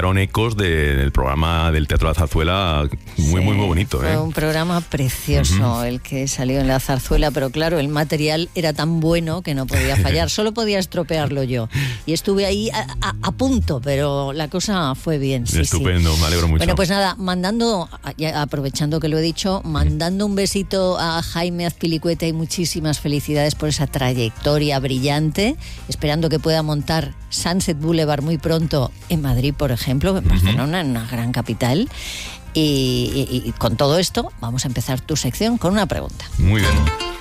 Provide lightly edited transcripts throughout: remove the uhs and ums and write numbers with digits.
quedaron ecos del programa del Teatro de la Zarzuela muy bonito. Fue un programa precioso el que salió en la Zarzuela, pero claro, el material era tan bueno que no podía fallar, solo podía estropearlo yo. Y estuve ahí a punto, pero la cosa fue bien. Sí, estupendo, me alegro mucho. Bueno, pues nada, aprovechando que lo he dicho, mandando un besito a Jaime Azpilicueta y muchísimas felicidades por esa trayectoria brillante, esperando que pueda montar Sunset Boulevard muy pronto en Madrid, por ejemplo, en Barcelona, en una gran capital. Y con todo esto, vamos a empezar tu sección con una pregunta. Muy bien.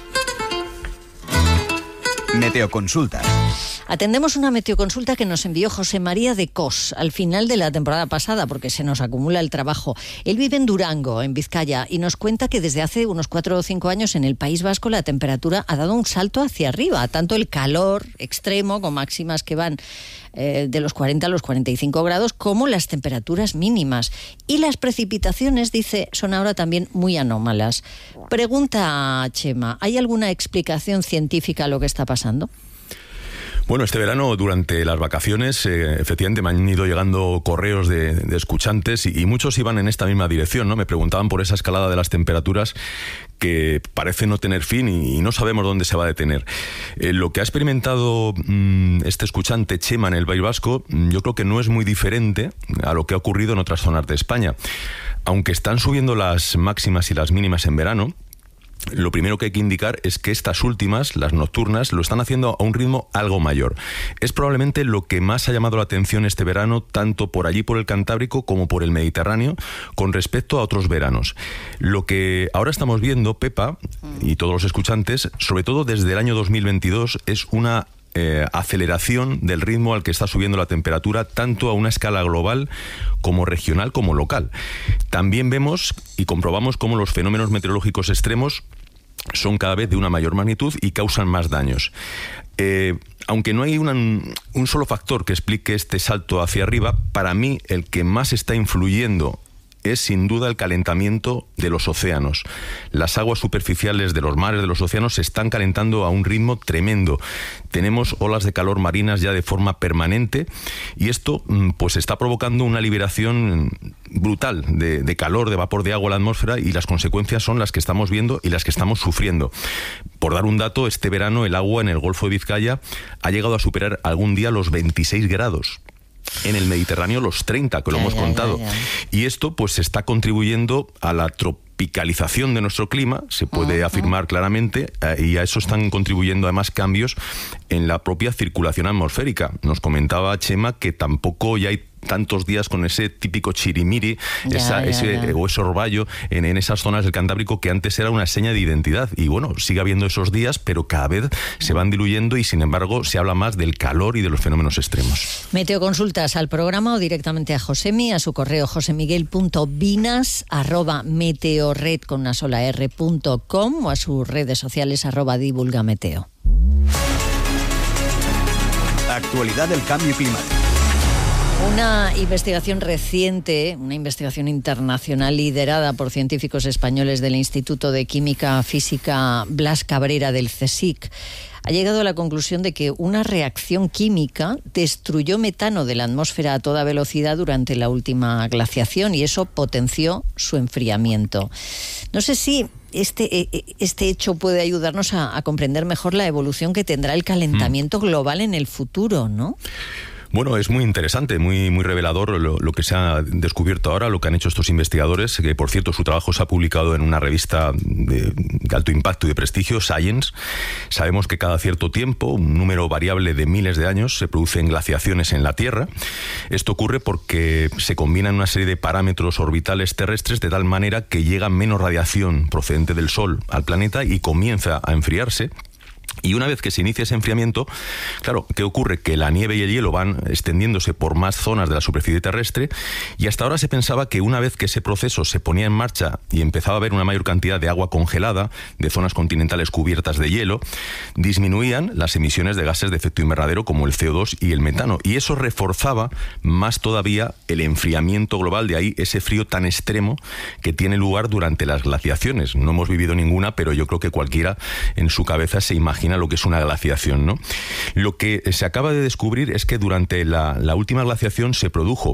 Meteoconsulta. Atendemos una meteoconsulta que nos envió José María de Cos al final de la temporada pasada, porque se nos acumula el trabajo. Él vive en Durango, en Vizcaya, y nos cuenta que desde hace unos 4 o 5 años en el País Vasco la temperatura ha dado un salto hacia arriba. Tanto el calor extremo, con máximas que van de los 40 a los 45 grados, como las temperaturas mínimas. Y las precipitaciones, dice, son ahora también muy anómalas. Pregunta a Chema, ¿hay alguna explicación científica a lo que está pasando? Bueno, este verano, durante las vacaciones, efectivamente me han ido llegando correos de escuchantes y muchos iban en esta misma dirección, ¿no? Me preguntaban por esa escalada de las temperaturas que parece no tener fin y no sabemos dónde se va a detener. Lo que ha experimentado este escuchante, Chema, en el País Vasco, yo creo que no es muy diferente a lo que ha ocurrido en otras zonas de España. Aunque están subiendo las máximas y las mínimas en verano, lo primero que hay que indicar es que estas últimas, las nocturnas, lo están haciendo a un ritmo algo mayor. Es probablemente lo que más ha llamado la atención este verano, tanto por allí por el Cantábrico como por el Mediterráneo, con respecto a otros veranos. Lo que ahora estamos viendo, Pepa, y todos los escuchantes, sobre todo desde el año 2022, es una aceleración del ritmo al que está subiendo la temperatura, tanto a una escala global como regional como local. También vemos y comprobamos cómo los fenómenos meteorológicos extremos son cada vez de una mayor magnitud y causan más daños. Aunque no hay un solo factor que explique este salto hacia arriba, para mí el que más está influyendo es sin duda el calentamiento de los océanos. Las aguas superficiales de los mares, de los océanos, se están calentando a un ritmo tremendo. Tenemos olas de calor marinas ya de forma permanente y esto pues está provocando una liberación brutal de calor, de vapor de agua en la atmósfera, y las consecuencias son las que estamos viendo y las que estamos sufriendo. Por dar un dato, este verano el agua en el Golfo de Vizcaya ha llegado a superar algún día los 26 grados. En el Mediterráneo los 30, que lo hemos contado. Y esto pues está contribuyendo a la tropicalización de nuestro clima, se puede afirmar claramente, y a eso están contribuyendo además cambios en la propia circulación atmosférica. Nos comentaba Chema que tampoco ya hay tantos días con ese típico chirimiri, o ese orvallo en esas zonas del Cantábrico que antes era una seña de identidad. Y bueno, sigue habiendo esos días, pero cada vez se van diluyendo y sin embargo se habla más del calor y de los fenómenos extremos. Meteoconsultas al programa o directamente a Josemi, a su correo josemiguel.vinas@meteorred con una sola r.com o a sus redes sociales @divulgameteo. Actualidad del cambio climático. Una investigación reciente, una investigación internacional liderada por científicos españoles del Instituto de Química Física Blas Cabrera del CSIC, ha llegado a la conclusión de que una reacción química destruyó metano de la atmósfera a toda velocidad durante la última glaciación y eso potenció su enfriamiento. No sé si este hecho puede ayudarnos a comprender mejor la evolución que tendrá el calentamiento global en el futuro, ¿no? Bueno, es muy interesante, muy revelador lo que se ha descubierto ahora, lo que han hecho estos investigadores, que por cierto su trabajo se ha publicado en una revista de alto impacto y de prestigio, Science. Sabemos que cada cierto tiempo, un número variable de miles de años, se producen glaciaciones en la Tierra. Esto ocurre porque se combinan una serie de parámetros orbitales terrestres de tal manera que llega menos radiación procedente del Sol al planeta y comienza a enfriarse. Y una vez que se inicia ese enfriamiento, claro, ¿qué ocurre? Que la nieve y el hielo van extendiéndose por más zonas de la superficie terrestre y hasta ahora se pensaba que una vez que ese proceso se ponía en marcha y empezaba a haber una mayor cantidad de agua congelada, de zonas continentales cubiertas de hielo, disminuían las emisiones de gases de efecto invernadero como el CO2 y el metano. Y eso reforzaba más todavía el enfriamiento global, de ahí ese frío tan extremo que tiene lugar durante las glaciaciones. No hemos vivido ninguna, pero yo creo que cualquiera en su cabeza se imagina lo que es una glaciación, ¿no? Lo que se acaba de descubrir es que durante la última glaciación se produjo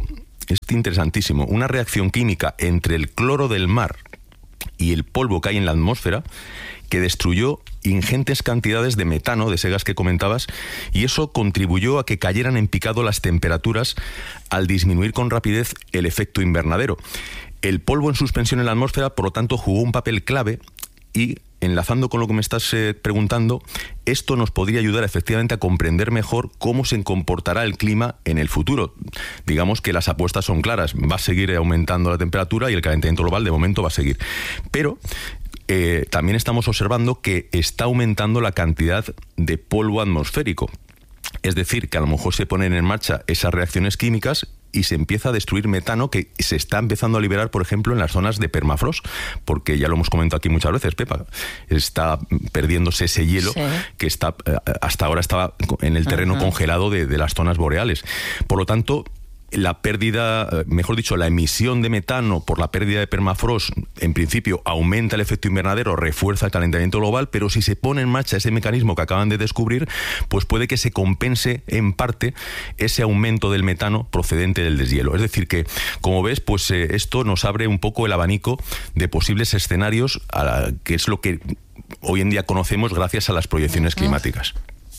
es interesantísimo, una reacción química entre el cloro del mar y el polvo que hay en la atmósfera que destruyó ingentes cantidades de metano, de ese gas que comentabas, y eso contribuyó a que cayeran en picado las temperaturas al disminuir con rapidez el efecto invernadero. El polvo en suspensión en la atmósfera, por lo tanto, jugó un papel clave y, enlazando con lo que me estás preguntando, esto nos podría ayudar efectivamente a comprender mejor cómo se comportará el clima en el futuro. Digamos que las apuestas son claras, va a seguir aumentando la temperatura y el calentamiento global de momento va a seguir. Pero también estamos observando que está aumentando la cantidad de polvo atmosférico. Es decir, que a lo mejor se ponen en marcha esas reacciones químicas y se empieza a destruir metano que se está empezando a liberar, por ejemplo, en las zonas de permafrost, porque ya lo hemos comentado aquí muchas veces, Pepa, está perdiéndose ese hielo que está hasta ahora estaba en el terreno congelado de las zonas boreales. Por lo tanto, la pérdida, mejor dicho, la emisión de metano por la pérdida de permafrost, en principio aumenta el efecto invernadero, refuerza el calentamiento global, pero si se pone en marcha ese mecanismo que acaban de descubrir, pues puede que se compense en parte ese aumento del metano procedente del deshielo. Es decir que, como ves, pues esto nos abre un poco el abanico de posibles escenarios, que es lo que hoy en día conocemos gracias a las proyecciones climáticas.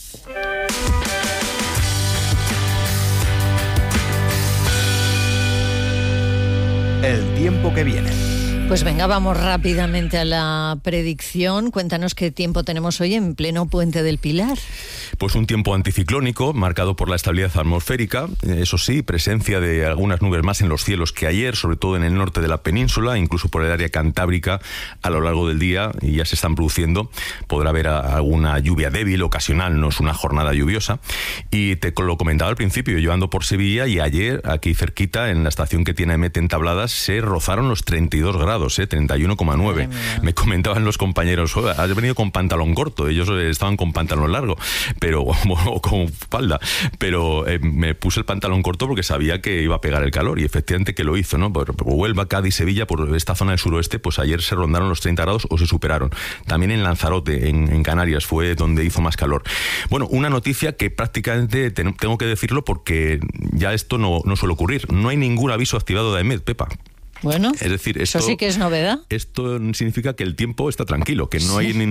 El tiempo que viene. Pues venga, vamos rápidamente a la predicción. Cuéntanos qué tiempo tenemos hoy en pleno Puente del Pilar. Pues un tiempo anticiclónico, marcado por la estabilidad atmosférica. Eso sí, presencia de algunas nubes más en los cielos que ayer, sobre todo en el norte de la península, incluso por el área cantábrica a lo largo del día, y ya se están produciendo. Podrá haber alguna lluvia débil, ocasional, no es una jornada lluviosa. Y te lo comentaba al principio, yo ando por Sevilla y ayer, aquí cerquita, en la estación que tiene Met en Tabladas, se rozaron los 32 grados. 31,9. Me comentaban los compañeros, has venido con pantalón corto, ellos estaban con pantalón largo, pero o con falda, pero me puse el pantalón corto porque sabía que iba a pegar el calor, y efectivamente que lo hizo, ¿no? Por Huelva, Cádiz, Sevilla, por esta zona del suroeste, pues ayer se rondaron los 30 grados o se superaron. También en Lanzarote, en Canarias, fue donde hizo más calor. Bueno, una noticia que prácticamente tengo que decirlo porque ya esto no suele ocurrir. No hay ningún aviso activado de AEMET, Pepa. Bueno, es decir, eso sí que es novedad. Esto significa que el tiempo está tranquilo, que no hay en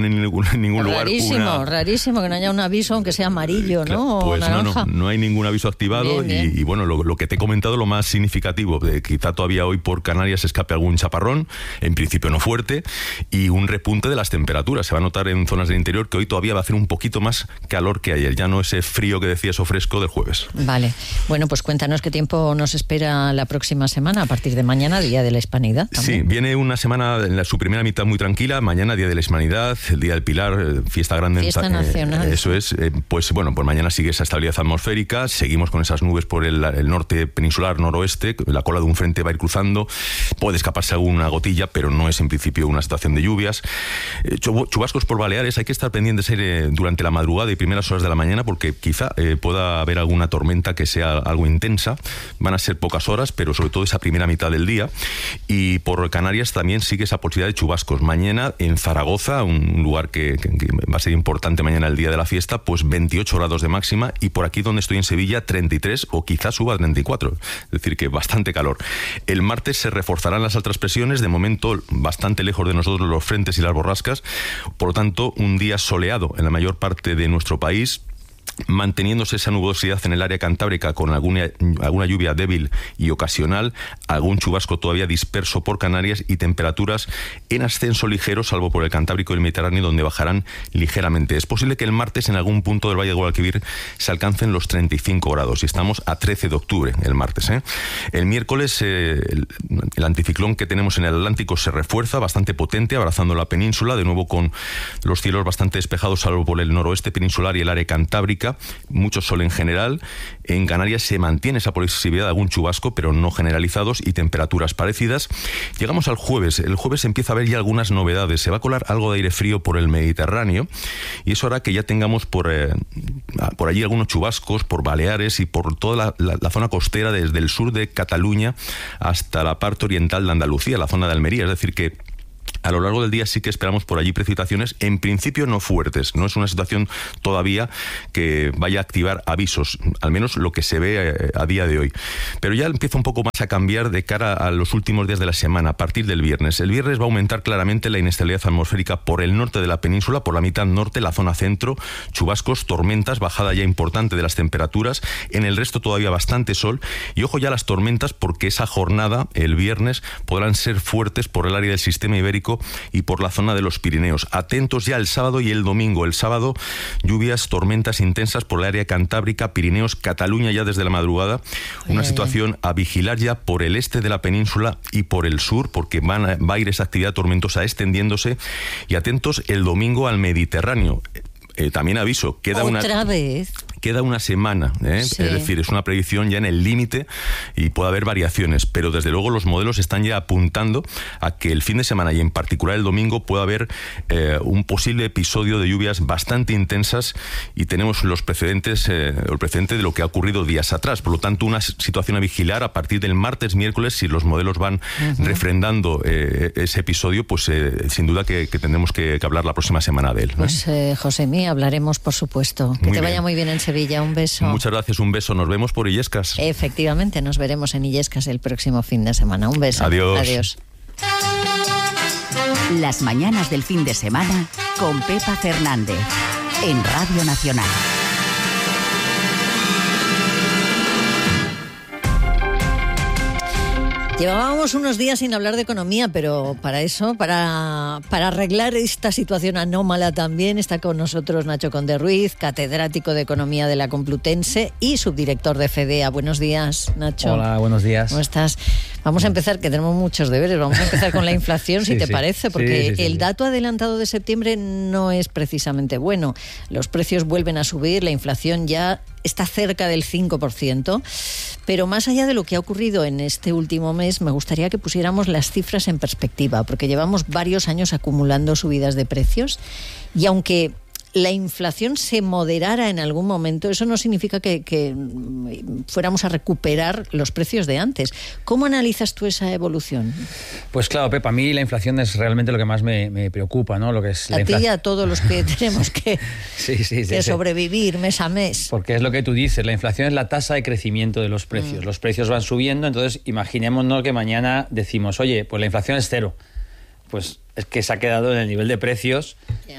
ningún lugar rarísimo que no haya un aviso, aunque sea amarillo, ¿no? Pues o naranja. No hay ningún aviso activado. Bien. Y bueno, lo que te he comentado, lo más significativo, quizá todavía hoy por Canarias escape algún chaparrón, en principio no fuerte, y un repunte de las temperaturas. Se va a notar en zonas del interior que hoy todavía va a hacer un poquito más calor que ayer, ya no ese frío que decías o fresco del jueves. Vale, bueno, pues cuéntanos qué tiempo nos espera la próxima semana, a partir de mañana, Día de la Hispanidad. ¿También? Sí, viene una semana en su primera mitad muy tranquila. Mañana Día de la Hispanidad, el Día del Pilar, fiesta grande. Fiesta nacional. Eso es. Pues bueno, pues mañana sigue esa estabilidad atmosférica. Seguimos con esas nubes por el norte peninsular, noroeste. La cola de un frente va a ir cruzando. Puede escaparse alguna gotilla, pero no es en principio una situación de lluvias. Chubascos por Baleares. Hay que estar pendientes durante la madrugada y primeras horas de la mañana, porque quizá pueda haber alguna tormenta que sea algo intensa. Van a ser pocas horas, pero sobre todo esa primera mitad del día. Y por Canarias también sigue esa posibilidad de chubascos. Mañana en Zaragoza, un lugar que va a ser importante mañana el día de la fiesta, pues 28 grados de máxima, y por aquí donde estoy en Sevilla 33 o quizás suba a 34, es decir que bastante calor. El martes se reforzarán las altas presiones, de momento bastante lejos de nosotros los frentes y las borrascas, por lo tanto un día soleado en la mayor parte de nuestro país, manteniéndose esa nubosidad en el área cantábrica con alguna lluvia débil y ocasional, algún chubasco todavía disperso por Canarias y temperaturas en ascenso ligero, salvo por el Cantábrico y el Mediterráneo, donde bajarán ligeramente. Es posible que el martes en algún punto del Valle de Guadalquivir se alcancen los 35 grados y estamos a 13 de octubre el martes. El miércoles el anticiclón que tenemos en el Atlántico se refuerza, bastante potente, abrazando la península, de nuevo con los cielos bastante despejados, salvo por el noroeste peninsular y el área cantábrica. Mucho sol en general. En Canarias se mantiene esa posibilidad de algún chubasco, pero no generalizados, y temperaturas parecidas. Llegamos al jueves. El jueves empieza a haber ya algunas novedades. Se va a colar algo de aire frío por el Mediterráneo, y eso hará que ya tengamos por allí algunos chubascos por Baleares y por toda la zona costera, desde el sur de Cataluña hasta la parte oriental de Andalucía, la zona de Almería. Es decir que A lo largo del día sí que esperamos por allí precipitaciones, en principio no fuertes. No es una situación todavía que vaya a activar avisos, al menos lo que se ve a día de hoy. Pero ya empieza un poco más a cambiar de cara a los últimos días de la semana, a partir del viernes. El viernes va a aumentar claramente la inestabilidad atmosférica por el norte de la península, por la mitad norte, la zona centro, chubascos, tormentas, bajada ya importante de las temperaturas. En el resto todavía bastante sol. Y ojo ya a las tormentas, porque esa jornada, el viernes, podrán ser fuertes por el área del sistema ibérico y por la zona de los Pirineos. Atentos ya el sábado y el domingo. El sábado, lluvias, tormentas intensas por el área cantábrica, Pirineos, Cataluña ya desde la madrugada. Una situación a vigilar ya por el este de la península y por el sur, porque va a ir esa actividad tormentosa extendiéndose. Y atentos el domingo al Mediterráneo. También aviso, queda una semana, Sí. Es decir, es una predicción ya en el límite y puede haber variaciones, pero desde luego los modelos están ya apuntando a que el fin de semana y en particular el domingo pueda haber un posible episodio de lluvias bastante intensas, y tenemos el precedente de lo que ha ocurrido días atrás. Por lo tanto, una situación a vigilar a partir del martes, miércoles. Si los modelos van refrendando ese episodio, pues sin duda que tendremos que hablar la próxima semana de él, ¿no? Pues Josemi, hablaremos, por supuesto. Que te vaya muy bien en Sevilla. Un beso. Muchas gracias, un beso. Nos vemos por Illescas. Efectivamente, nos veremos en Illescas el próximo fin de semana. Un beso. Adiós. Adiós. Las mañanas del fin de semana con Pepa Fernández en Radio Nacional. Llevábamos unos días sin hablar de economía, pero para eso, para arreglar esta situación anómala también, está con nosotros Nacho Conde Ruiz, catedrático de Economía de la Complutense y subdirector de FEDEA. Buenos días, Nacho. Hola, buenos días. ¿Cómo estás? Vamos a empezar, que tenemos muchos deberes, vamos a empezar con la inflación, si te parece, porque el dato adelantado de septiembre no es precisamente bueno. Los precios vuelven a subir, la inflación ya está cerca del 5%, pero más allá de lo que ha ocurrido en este último mes, me gustaría que pusiéramos las cifras en perspectiva, porque llevamos varios años acumulando subidas de precios, y aunque la inflación se moderara en algún momento, eso no significa que fuéramos a recuperar los precios de antes. ¿Cómo analizas tú esa evolución? Pues claro, Pepa, a mí la inflación es realmente lo que más me preocupa, ¿no? Lo que es a ti y a todos los que tenemos que sobrevivir mes a mes. Porque es lo que tú dices, la inflación es la tasa de crecimiento de los precios. Los precios van subiendo, entonces imaginémonos que mañana decimos, oye, pues la inflación es 0. Pues es que se ha quedado en el nivel de precios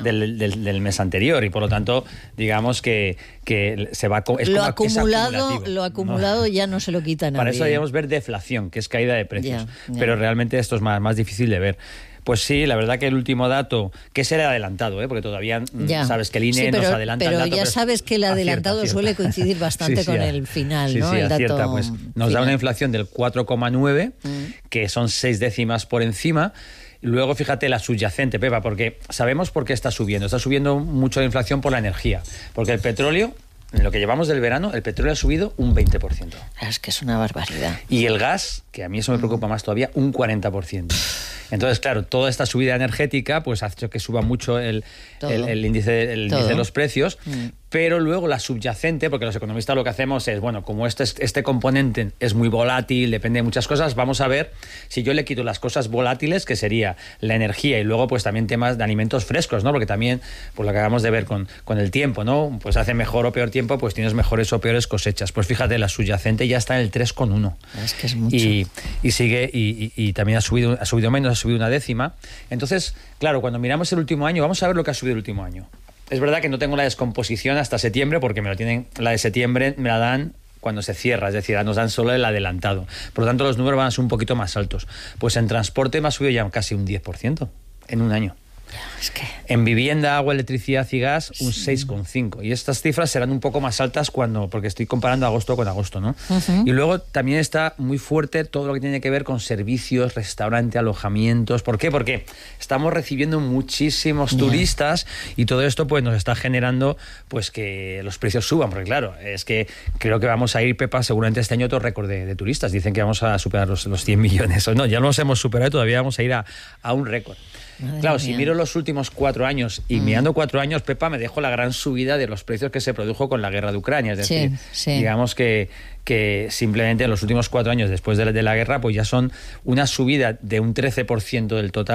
del mes anterior, y por lo tanto, digamos que se va es lo acumulativo, acumulado ¿no? Ya no se lo quita nadie. Para eso deberíamos ver deflación, que es caída de precios. Pero realmente esto es más difícil de ver. Pues sí, la verdad que el último dato, que será adelantado, porque todavía sabes que el INE nos adelanta el dato. Pero ya sabes que el adelantado suele coincidir bastante con el final, ¿no? El dato acierta, pues nos da una inflación del 4,9, que son 6 décimas por encima. Luego, fíjate la subyacente, Pepa, porque sabemos por qué está subiendo. Está subiendo mucho la inflación por la energía. Porque el petróleo, en lo que llevamos del verano, el petróleo ha subido un 20%. Es que es una barbaridad. Y el gas, que a mí eso me preocupa más todavía, un 40%. Entonces, claro, toda esta subida energética pues ha hecho que suba mucho el índice de los precios, pero luego la subyacente, porque los economistas lo que hacemos es, bueno, como este componente es muy volátil, depende de muchas cosas, vamos a ver si yo le quito las cosas volátiles, que sería la energía, y luego pues también temas de alimentos frescos, ¿no? Porque también, pues lo que acabamos de ver con el tiempo, ¿no? Pues hace mejor o peor tiempo, pues tienes mejores o peores cosechas. Pues fíjate, la subyacente ya está en el 3,1. Es que es mucho. Y sigue, y también ha subido menos, ha subido una décima. Entonces, claro, cuando miramos el último año, vamos a ver lo que ha subido el último año. Es verdad que no tengo la descomposición hasta septiembre, porque la de septiembre me la dan cuando se cierra, es decir, nos dan solo el adelantado. Por lo tanto, los números van a ser un poquito más altos. Pues en transporte me ha subido ya casi un 10% en un año. Es que... En vivienda, agua, electricidad y gas, un 6,5. Y estas cifras serán un poco más altas porque estoy comparando agosto con agosto, ¿no? Y luego también está muy fuerte todo lo que tiene que ver con servicios, restaurante, alojamientos. ¿Por qué? Porque estamos recibiendo muchísimos turistas, y todo esto pues nos está generando pues que los precios suban. Porque claro, es que creo que vamos a ir, Pepa, seguramente este año otro récord de turistas. Dicen que vamos a superar los 100 millones. No, ya no los hemos superado, todavía vamos a ir a un récord. Claro, si miro los últimos 4 años y mirando 4 años, Pepa, me dejo la gran subida de los precios que se produjo con la guerra de Ucrania. Es decir, digamos que simplemente en los últimos 4 años después de la guerra, pues ya son una subida de un 13% del total.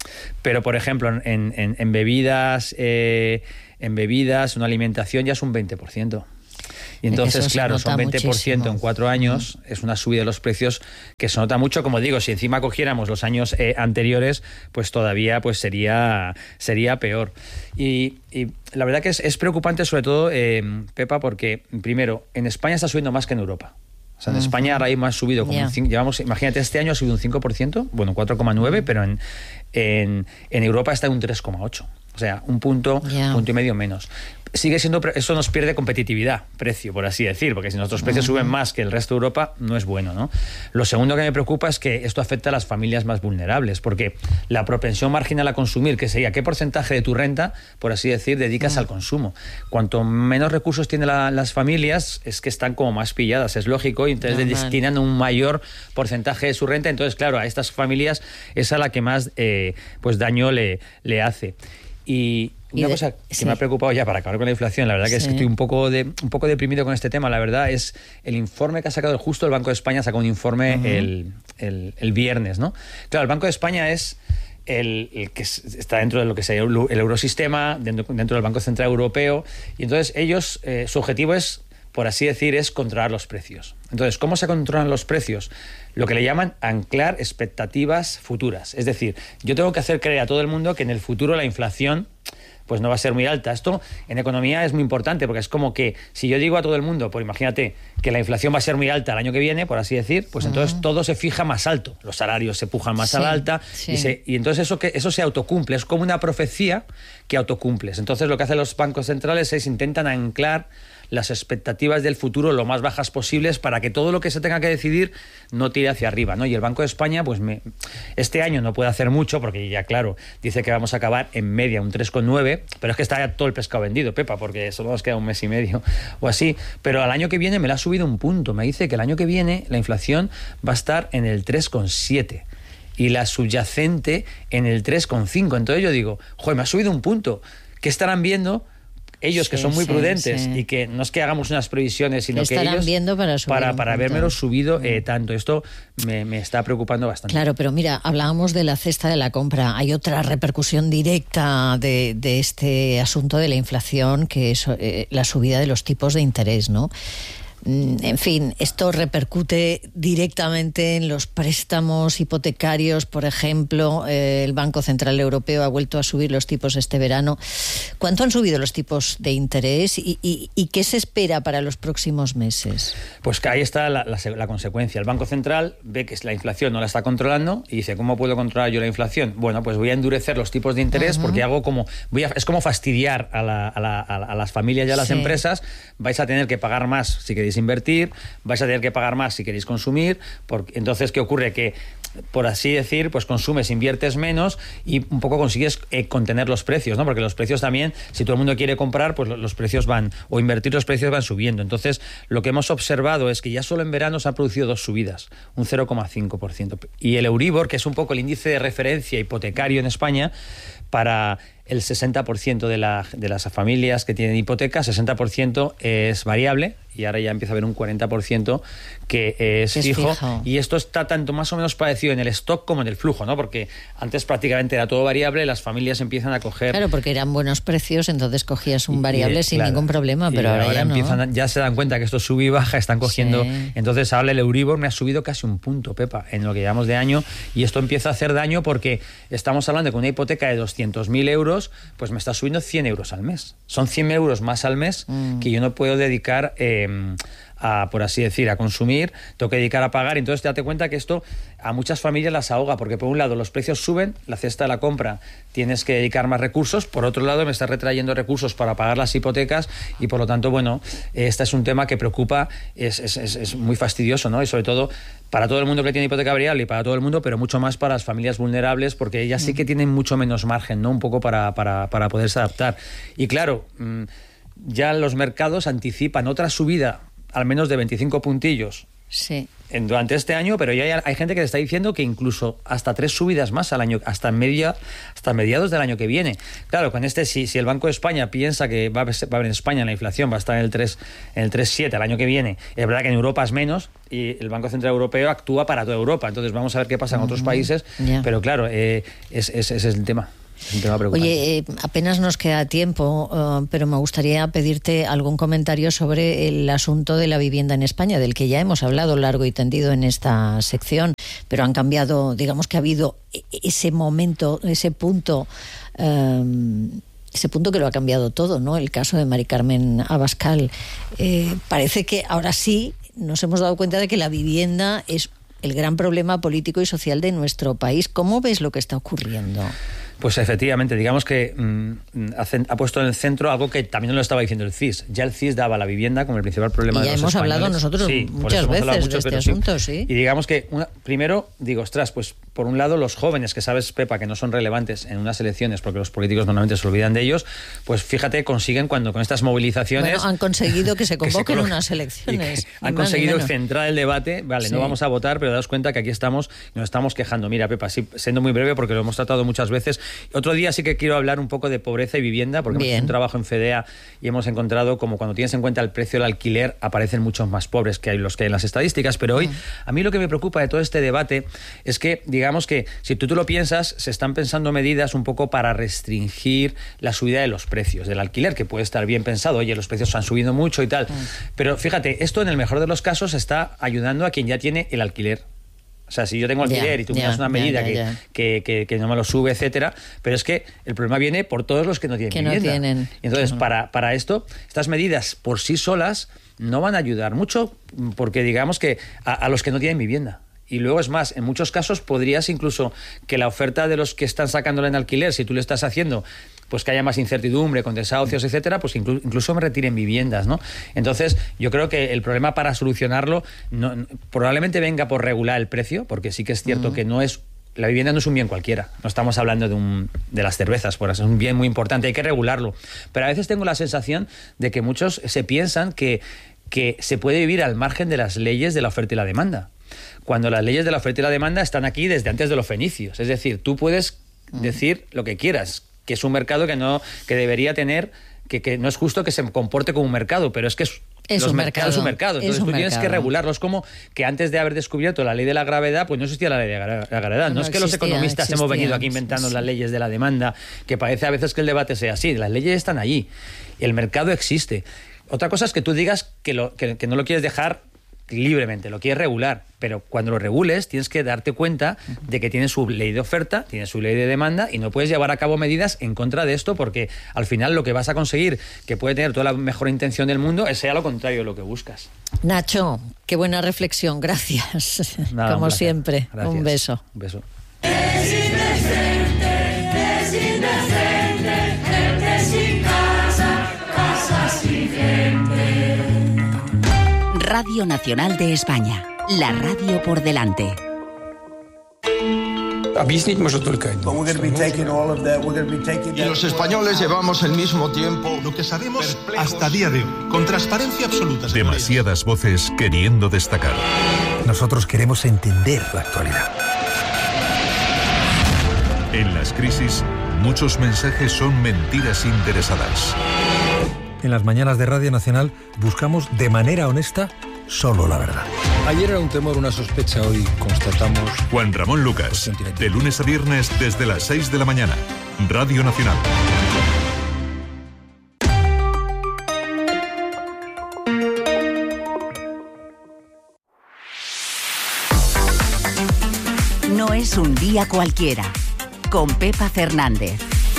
Pero, por ejemplo, en bebidas, una alimentación ya es un 20%. Y entonces, claro, son 20% muchísimo. En 4 años, es una subida de los precios que se nota mucho. Como digo, si encima cogiéramos los años anteriores, pues todavía pues sería peor. Y la verdad que es preocupante, sobre todo, Pepa, porque, primero, en España está subiendo más que en Europa. O sea, en España ahora mismo ha subido como imagínate, este año ha subido un 5%, bueno, 4,9%, pero en Europa está en un 3,8%. O sea, un punto y medio menos. Sigue siendo, eso nos pierde competitividad, precio, por así decir, porque si nuestros precios suben más que el resto de Europa, no es bueno, ¿no? Lo segundo que me preocupa es que esto afecta a las familias más vulnerables, porque la propensión marginal a consumir, que sería qué porcentaje de tu renta, por así decir, dedicas al consumo. Cuanto menos recursos tienen las familias, es que están como más pilladas, es lógico, y entonces destinan un mayor porcentaje de su renta. Entonces, claro, a estas familias es a la que más pues daño le hace. Y una cosa que me ha preocupado ya para acabar con la inflación, la verdad que es que estoy un poco deprimido con este tema, la verdad, es el informe que ha sacado justo el Banco de España. Sacó un informe el viernes, ¿no? Claro, el Banco de España es el que está dentro de lo que sería el eurosistema, dentro del Banco Central Europeo, y entonces ellos, su objetivo es, por así decir, es controlar los precios. Entonces, ¿cómo se controlan los precios? Lo que le llaman anclar expectativas futuras. Es decir, yo tengo que hacer creer a todo el mundo que en el futuro la inflación pues no va a ser muy alta. Esto en economía es muy importante, porque es como que si yo digo a todo el mundo, pues imagínate que la inflación va a ser muy alta el año que viene, por así decir, pues entonces todo se fija más alto. Los salarios se pujan más a la alta y entonces eso se autocumple. Es como una profecía que autocumples. Entonces lo que hacen los bancos centrales es intentan anclar las expectativas del futuro lo más bajas posibles para que todo lo que se tenga que decidir no tire hacia arriba, ¿no? Y el Banco de España, pues este año no puede hacer mucho porque ya, claro, dice que vamos a acabar en media un 3,9, pero es que está ya todo el pescado vendido, Pepa, porque solo nos queda un mes y medio o así. Pero al año que viene me la ha subido un punto. Me dice que el año que viene la inflación va a estar en el 3,7 y la subyacente en el 3,5. Entonces yo digo, joder, me ha subido un punto. ¿Qué estarán viendo ellos, que son muy prudentes y que no es que hagamos unas previsiones, sino que ellos viendo para vermelo subido tanto? Esto me está preocupando bastante. Claro, pero mira, hablábamos de la cesta de la compra. Hay otra repercusión directa de este asunto de la inflación, que es la subida de los tipos de interés, ¿no? En fin, esto repercute directamente en los préstamos hipotecarios. Por ejemplo, el Banco Central Europeo ha vuelto a subir los tipos este verano. ¿Cuánto han subido los tipos de interés y qué se espera para los próximos meses? Pues que ahí está la consecuencia. El Banco Central ve que la inflación no la está controlando y dice, ¿cómo puedo controlar yo la inflación? Bueno, pues voy a endurecer los tipos de interés porque hago es como fastidiar a las familias y a las empresas. Vais a tener que pagar más si queréis invertir, vais a tener que pagar más si queréis consumir, porque entonces ¿qué ocurre? Que, por así decir, pues consumes, inviertes menos y un poco consigues contener los precios, ¿no? Porque los precios también, si todo el mundo quiere comprar, pues los precios o invertir, los precios van subiendo. Entonces, lo que hemos observado es que ya solo en verano se han producido 2 subidas, un 0,5%. Y el Euribor, que es un poco el índice de referencia hipotecario en España, para el 60% de las familias que tienen hipoteca, 60% es variable y ahora ya empieza a haber un 40% que es fijo. Y esto está tanto más o menos parecido en el stock como en el flujo, ¿no? Porque antes prácticamente era todo variable, las familias empiezan a coger... Claro, porque eran buenos precios, entonces cogías un variable sin ningún problema, pero ahora ya no. Ya se dan cuenta que esto sube y baja, están cogiendo... Sí. Entonces ahora el Euribor me ha subido casi un punto, Pepa, en lo que llevamos de año, y esto empieza a hacer daño porque estamos hablando de que una hipoteca de 200.000 euros, pues me está subiendo 100 euros al mes. Son 100 euros más al mes que yo no puedo dedicar por así decir, a consumir, tengo que dedicar a pagar. Entonces date cuenta que esto a muchas familias las ahoga, porque por un lado los precios suben, la cesta de la compra tienes que dedicar más recursos, por otro lado me está retrayendo recursos para pagar las hipotecas y por lo tanto, bueno, este es un tema que preocupa, es muy fastidioso, ¿no? Y sobre todo para todo el mundo que tiene hipoteca variable y para todo el mundo, pero mucho más para las familias vulnerables, porque ellas sí que tienen mucho menos margen, ¿no? Un poco para poderse adaptar. Y claro, ya los mercados anticipan otra subida al menos de 25 puntillos durante este año, pero ya hay gente que te está diciendo que incluso hasta 3 subidas más al año, hasta mediados del año que viene. Claro, con si el Banco de España piensa que va a haber en España la inflación va a estar en el 3,7 el año que viene, es verdad que en Europa es menos y el Banco Central Europeo actúa para toda Europa, entonces vamos a ver qué pasa en otros países, pero claro, ese es el tema. Oye, apenas nos queda tiempo, pero me gustaría pedirte algún comentario sobre el asunto de la vivienda en España, del que ya hemos hablado largo y tendido en esta sección, pero han cambiado, digamos que ha habido ese momento, ese punto que lo ha cambiado todo, ¿no? El caso de Mari Carmen Abascal. Parece que ahora sí nos hemos dado cuenta de que la vivienda es el gran problema político y social de nuestro país. ¿Cómo ves lo que está ocurriendo? Pues efectivamente, digamos que ha puesto en el centro algo que también lo estaba diciendo el CIS. Ya el CIS daba la vivienda como el principal problema de los españoles. Ya hemos hablado nosotros muchas veces de este asunto, sí. Y digamos que, primero, digo, ostras, pues por un lado los jóvenes, que sabes, Pepa, que no son relevantes en unas elecciones porque los políticos normalmente se olvidan de ellos, pues fíjate, consiguen cuando con estas movilizaciones... Bueno, han conseguido que se convoquen unas elecciones. Han conseguido centrar el debate, vale, no vamos a votar, pero daos cuenta que aquí estamos y nos estamos quejando. Mira, Pepa, sí, siendo muy breve porque lo hemos tratado muchas veces. Otro día sí que quiero hablar un poco de pobreza y vivienda, porque hemos hecho un trabajo en FEDEA y hemos encontrado como cuando tienes en cuenta el precio del alquiler aparecen muchos más pobres que los que hay en las estadísticas, pero hoy a mí lo que me preocupa de todo este debate es que, digamos que si tú lo piensas, se están pensando medidas un poco para restringir la subida de los precios del alquiler, que puede estar bien pensado, oye, los precios han subido mucho y tal, pero fíjate, esto en el mejor de los casos está ayudando a quien ya tiene el alquiler. O sea, si yo tengo alquiler y tú me das una medida que no me lo sube, etcétera, pero es que el problema viene por todos los que no tienen vivienda. Y entonces, para esto, estas medidas por sí solas no van a ayudar mucho, porque digamos que a los que no tienen vivienda. Y luego es más, en muchos casos podrías incluso que la oferta de los que están sacándola en alquiler, si tú le estás haciendo pues que haya más incertidumbre con desahucios, etcétera, pues incluso me retiren viviendas, ¿no? Entonces, yo creo que el problema para solucionarlo probablemente venga por regular el precio, porque sí que es cierto que la vivienda no es un bien cualquiera. No estamos hablando de las cervezas, por eso es un bien muy importante, hay que regularlo. Pero a veces tengo la sensación de que muchos se piensan que se puede vivir al margen de las leyes de la oferta y la demanda, cuando las leyes de la oferta y la demanda están aquí desde antes de los fenicios. Es decir, tú puedes decir lo que quieras, que es un mercado que debería tener, que no es justo que se comporte como un mercado, pero es que es un mercado. Entonces tú tienes que regularlo. Es como que antes de haber descubierto la ley de la gravedad, pues no existía la ley de la gravedad. No es que los economistas hemos venido aquí inventando las leyes de la demanda, que parece a veces que el debate sea así. Las leyes están allí. El mercado existe. Otra cosa es que tú digas que no lo quieres dejar libremente, lo quieres regular, pero cuando lo regules tienes que darte cuenta de que tiene su ley de oferta, tiene su ley de demanda y no puedes llevar a cabo medidas en contra de esto, porque al final lo que vas a conseguir, que puede tener toda la mejor intención del mundo, sea lo contrario de lo que buscas. Nacho, qué buena reflexión, gracias. Nada, como siempre. Gracias. Un beso. Un beso. Es indecente, gente sin casa, casa sin gente. Radio Nacional de España, la radio por delante. Объяснить может только одно. Y los españoles llevamos el mismo tiempo. Lo que sabemos hasta día de hoy, con transparencia absoluta. Demasiadas voces queriendo destacar. Nosotros queremos entender la actualidad. En las crisis, muchos mensajes son mentiras interesadas. En las mañanas de Radio Nacional buscamos de manera honesta solo la verdad. Ayer era un temor, una sospecha, hoy constatamos... Juan Ramón Lucas, de lunes a viernes desde las 6 de la mañana. Radio Nacional. No es un día cualquiera. Con Pepa Fernández.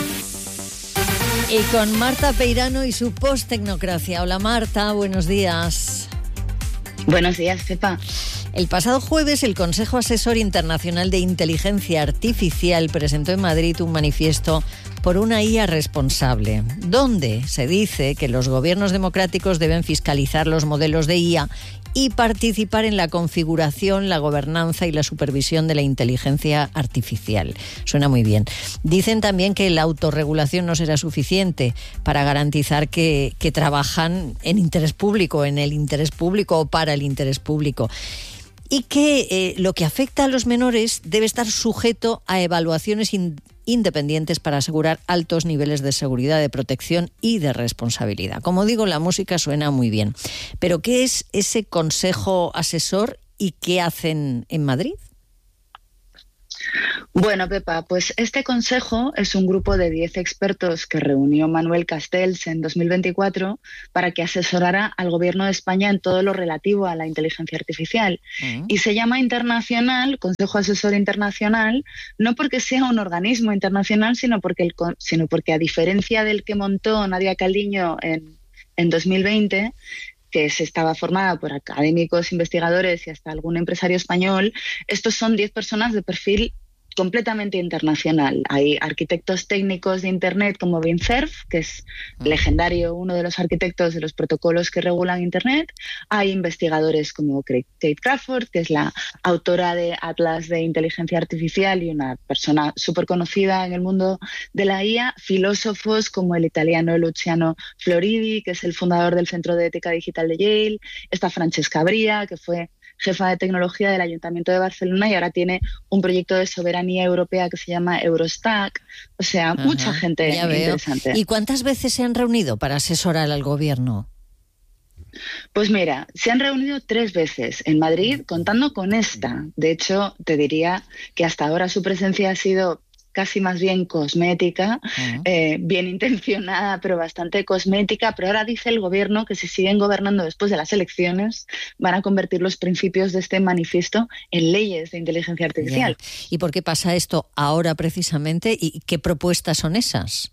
Y con Marta Peirano y su post-tecnocracia. Hola Marta, buenos días. Buenos días, Pepa. El pasado jueves, el Consejo Asesor Internacional de Inteligencia Artificial presentó en Madrid un manifiesto por una IA responsable, donde se dice que los gobiernos democráticos deben fiscalizar los modelos de IA y participar en la configuración, la gobernanza y la supervisión de la inteligencia artificial. Suena muy bien. Dicen también que la autorregulación no será suficiente para garantizar que trabajan en interés público, en el interés público o para el interés público. y que lo que afecta a los menores debe estar sujeto a evaluaciones independientes para asegurar altos niveles de seguridad, de protección y de responsabilidad. Como digo, la música suena muy bien. Pero ¿qué es ese consejo asesor y qué hacen en Madrid? Bueno, Pepa, pues este consejo es un grupo de 10 expertos que reunió Manuel Castells en 2024 para que asesorara al Gobierno de España en todo lo relativo a la inteligencia artificial. Y se llama internacional, Consejo Asesor Internacional, no porque sea un organismo internacional, sino porque a diferencia del que montó Nadia Calviño en 2020, que se estaba formada por académicos, investigadores y hasta algún empresario español, estos son 10 personas de perfil completamente internacional. Hay arquitectos técnicos de Internet como Vint Cerf, que es legendario, uno de los arquitectos de los protocolos que regulan Internet. Hay investigadores como Kate Crawford, que es la autora de Atlas de Inteligencia Artificial y una persona súper conocida en el mundo de la IA. Filósofos como el italiano Luciano Floridi, que es el fundador del Centro de Ética Digital de Yale. Está Francesca Bria, que fue jefa de tecnología del Ayuntamiento de Barcelona y ahora tiene un proyecto de soberanía europea que se llama Eurostack. O sea, mucha gente interesante. ¿Y cuántas veces se han reunido para asesorar al Gobierno? Pues mira, se han reunido 3 veces en Madrid, contando con esta. De hecho, te diría que hasta ahora su presencia ha sido casi más bien cosmética, bien intencionada, pero bastante cosmética. Pero ahora dice el Gobierno que si siguen gobernando después de las elecciones, van a convertir los principios de este manifiesto en leyes de inteligencia artificial. Yeah. ¿Y por qué pasa esto ahora precisamente? ¿Y qué propuestas son esas?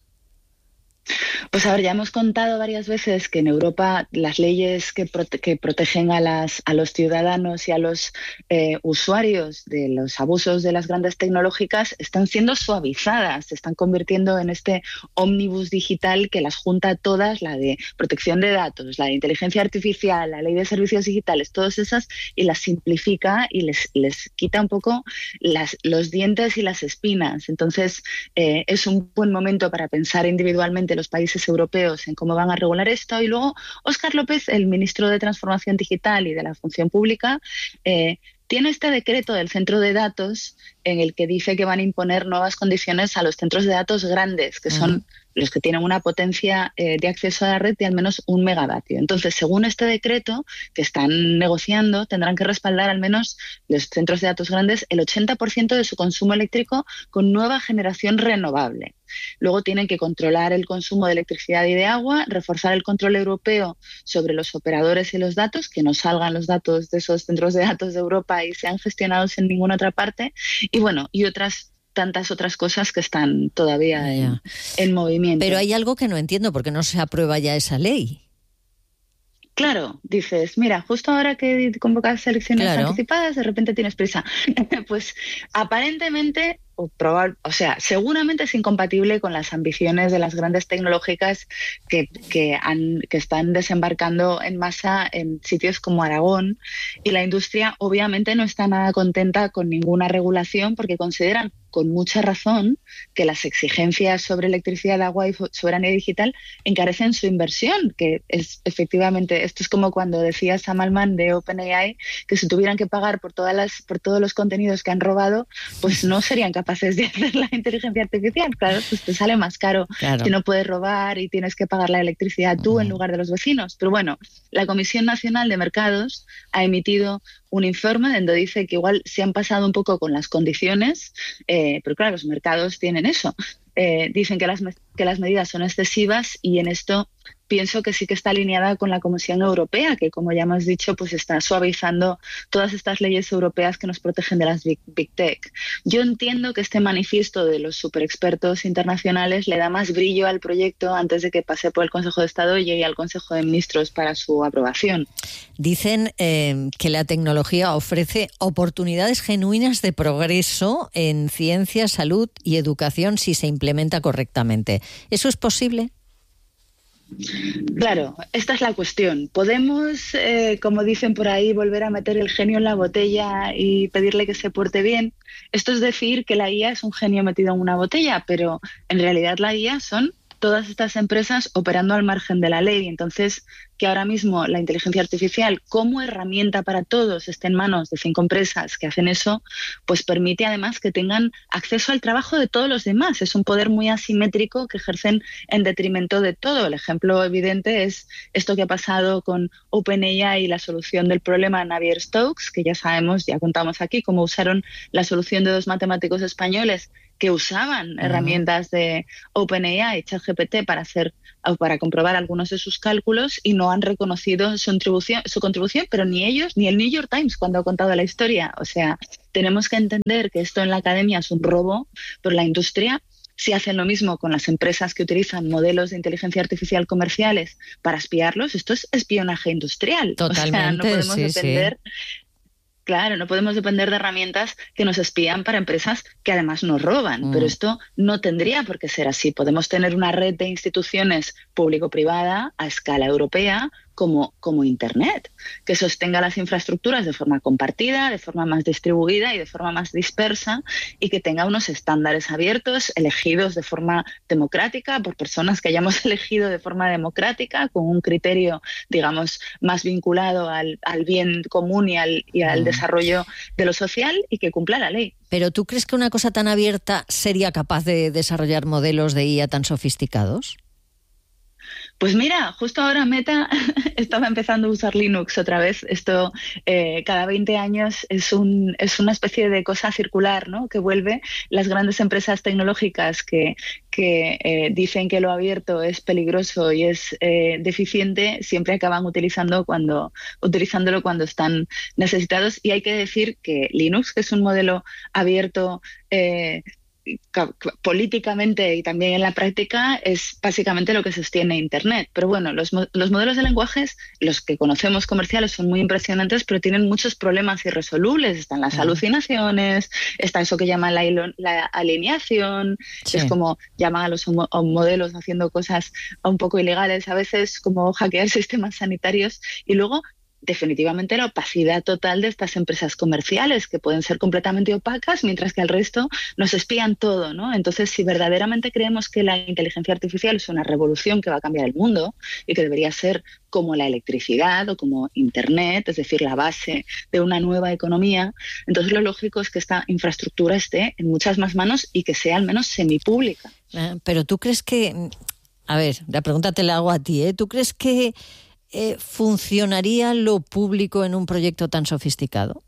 Pues a ver, ya hemos contado varias veces que en Europa las leyes que protegen a los ciudadanos y a los usuarios de los abusos de las grandes tecnológicas están siendo suavizadas, se están convirtiendo en este ómnibus digital que las junta todas, la de protección de datos, la de inteligencia artificial, la ley de servicios digitales, todas esas, y las simplifica y les quita un poco los dientes y las espinas. Entonces, es un buen momento para pensar individualmente los países europeos en cómo van a regular esto. Y luego Óscar López, el ministro de Transformación Digital y de la Función Pública, tiene este decreto del centro de datos en el que dice que van a imponer nuevas condiciones a los centros de datos grandes, que son los que tienen una potencia de acceso a la red de al menos 1 megavatio. Entonces, según este decreto que están negociando, tendrán que respaldar al menos los centros de datos grandes el 80% de su consumo eléctrico con nueva generación renovable. Luego tienen que controlar el consumo de electricidad y de agua, reforzar el control europeo sobre los operadores y los datos, que no salgan los datos de esos centros de datos de Europa y sean gestionados en ninguna otra parte, y bueno, y tantas otras cosas que están todavía en movimiento. Pero hay algo que no entiendo, ¿por qué no se aprueba ya esa ley? Claro, dices, mira, justo ahora que convocas elecciones anticipadas, de repente tienes prisa. Pues aparentemente, seguramente es incompatible con las ambiciones de las grandes tecnológicas que están desembarcando en masa en sitios como Aragón, y la industria obviamente no está nada contenta con ninguna regulación porque consideran con mucha razón que las exigencias sobre electricidad, agua y soberanía digital encarecen su inversión, que es efectivamente, esto es como cuando decía Sam Altman de OpenAI que si tuvieran que pagar por todos los contenidos que han robado, pues no serían capaces de hacer la inteligencia artificial. Claro, pues te sale más caro si no puedes robar y tienes que pagar la electricidad tú en lugar de los vecinos. Pero bueno, la Comisión Nacional de Mercados ha emitido un informe donde dice que igual se han pasado un poco con las condiciones, pero claro, los mercados tienen eso. Dicen que las medidas son excesivas, y en esto pienso que sí que está alineada con la Comisión Europea, que como ya hemos dicho, pues está suavizando todas estas leyes europeas que nos protegen de las Big Tech. Yo entiendo que este manifiesto de los superexpertos internacionales le da más brillo al proyecto antes de que pase por el Consejo de Estado y llegue al Consejo de Ministros para su aprobación. Dicen que la tecnología ofrece oportunidades genuinas de progreso en ciencia, salud y educación si se implementa correctamente. ¿Eso es posible? Claro, esta es la cuestión. ¿Podemos, como dicen por ahí, volver a meter el genio en la botella y pedirle que se porte bien? Esto es decir que la IA es un genio metido en una botella, pero en realidad la IA son todas estas empresas operando al margen de la ley. Entonces, que ahora mismo la inteligencia artificial como herramienta para todos esté en manos de 5 empresas que hacen eso, pues permite además que tengan acceso al trabajo de todos los demás. Es un poder muy asimétrico que ejercen en detrimento de todo. El ejemplo evidente es esto que ha pasado con OpenAI y la solución del problema Navier-Stokes, que ya sabemos, ya contamos aquí cómo usaron la solución de 2 matemáticos españoles que usaban herramientas de OpenAI y ChatGPT para comprobar algunos de sus cálculos y no han reconocido su contribución, pero ni ellos ni el New York Times cuando ha contado la historia. O sea, tenemos que entender que esto en la academia es un robo, pero la industria, si hacen lo mismo con las empresas que utilizan modelos de inteligencia artificial comerciales para espiarlos, esto es espionaje industrial. Totalmente, o sea, no podemos depender. Sí. Claro, no podemos depender de herramientas que nos espían para empresas que además nos roban, pero esto no tendría por qué ser así. Podemos tener una red de instituciones público-privada a escala europea como Internet, que sostenga las infraestructuras de forma compartida, de forma más distribuida y de forma más dispersa, y que tenga unos estándares abiertos, elegidos de forma democrática, por personas que hayamos elegido de forma democrática, con un criterio, digamos, más vinculado al bien común y al desarrollo de lo social, y que cumpla la ley. ¿Pero tú crees que una cosa tan abierta sería capaz de desarrollar modelos de IA tan sofisticados? Pues mira, justo ahora Meta estaba empezando a usar Linux otra vez. Esto cada 20 años es una especie de cosa circular, ¿no? Que vuelve. Las grandes empresas tecnológicas que dicen que lo abierto es peligroso y es deficiente, siempre acaban utilizándolo cuando están necesitados. Y hay que decir que Linux, que es un modelo abierto, políticamente y también en la práctica, es básicamente lo que sostiene Internet. Pero bueno, los modelos de lenguajes, los que conocemos comerciales, son muy impresionantes, pero tienen muchos problemas irresolubles. Están las alucinaciones, está eso que llaman la alineación, que es como llaman a los modelos haciendo cosas un poco ilegales a veces, como hackear sistemas sanitarios, y luego definitivamente la opacidad total de estas empresas comerciales, que pueden ser completamente opacas, mientras que al resto nos espían todo, ¿no? Entonces, si verdaderamente creemos que la inteligencia artificial es una revolución que va a cambiar el mundo y que debería ser como la electricidad o como Internet, es decir, la base de una nueva economía, entonces lo lógico es que esta infraestructura esté en muchas más manos y que sea al menos semipública. Pero tú crees que... A ver, la pregunta te la hago a ti, ¿eh? ¿Tú crees que funcionaría lo público en un proyecto tan sofisticado?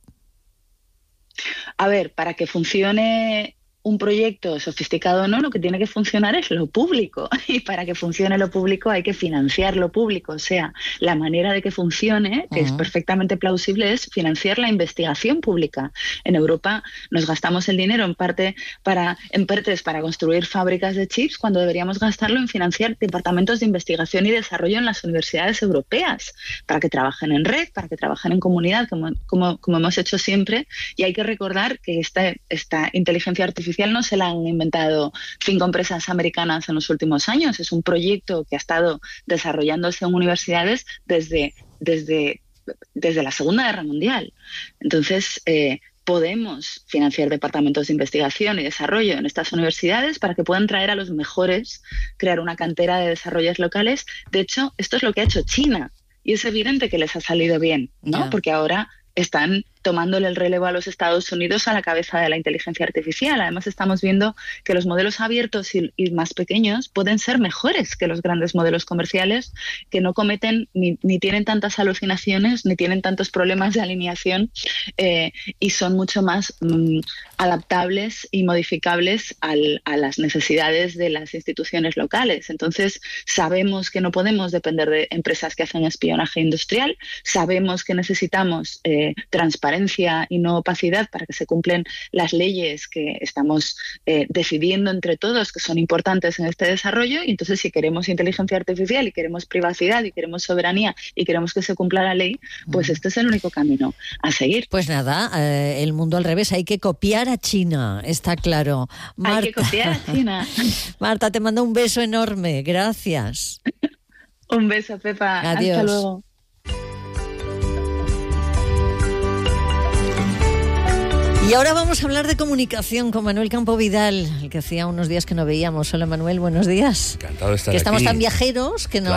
A ver, para que funcione un proyecto sofisticado o no, lo que tiene que funcionar es lo público. Y para que funcione lo público hay que financiar lo público. O sea, la manera de que funcione, que es perfectamente plausible, es financiar la investigación pública. En Europa nos gastamos el dinero en partes para construir fábricas de chips, cuando deberíamos gastarlo en financiar departamentos de investigación y desarrollo en las universidades europeas, para que trabajen en red, para que trabajen en comunidad, como hemos hecho siempre. Y hay que recordar que esta inteligencia artificial no se la han inventado 5 empresas americanas en los últimos años. Es un proyecto que ha estado desarrollándose en universidades desde la Segunda Guerra Mundial. Entonces, podemos financiar departamentos de investigación y desarrollo en estas universidades para que puedan traer a los mejores, crear una cantera de desarrollos locales. De hecho, esto es lo que ha hecho China, y es evidente que les ha salido bien, ¿no? Porque ahora están tomándole el relevo a los Estados Unidos a la cabeza de la inteligencia artificial. Además, estamos viendo que los modelos abiertos y más pequeños pueden ser mejores que los grandes modelos comerciales, que no cometen ni tienen tantas alucinaciones, ni tienen tantos problemas de alineación, y son mucho más adaptables y modificables a las necesidades de las instituciones locales. Entonces, sabemos que no podemos depender de empresas que hacen espionaje industrial, sabemos que necesitamos transparencia y no opacidad para que se cumplen las leyes que estamos decidiendo entre todos, que son importantes en este desarrollo. Y entonces, si queremos inteligencia artificial y queremos privacidad y queremos soberanía y queremos que se cumpla la ley, pues este es el único camino a seguir. Pues nada, el mundo al revés, hay que copiar a China, está claro. Marta, hay que copiar a China. Marta, te mando un beso enorme, gracias. Un beso, Pepa. Adiós. Hasta luego. Y ahora vamos a hablar de comunicación con Manuel Campo Vidal, el que hacía unos días que no veíamos. Hola Manuel, buenos días. Encantado de estar que estamos aquí. Tan viajeros que